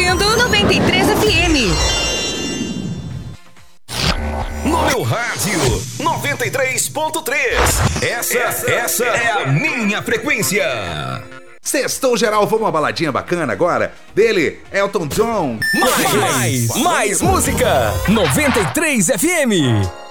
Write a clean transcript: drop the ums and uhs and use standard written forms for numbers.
ouvindo 93 FM. No meu rádio, 93.3. Essa é a minha frequência. Sextou geral, vamos uma baladinha bacana agora? Dele, Elton John. Mais música, 93 FM.